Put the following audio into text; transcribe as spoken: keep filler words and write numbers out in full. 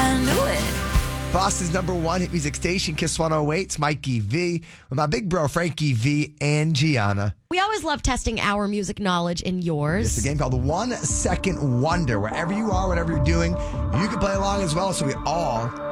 I knew it. Boston's number one hit music station, Kiss one oh eight. It's Mikey V with my big bro, Frankie V and Gianna. We always love testing our music knowledge and yours. It's a game called the One Second Wonder. Wherever you are, whatever you're doing, you can play along as well. So we all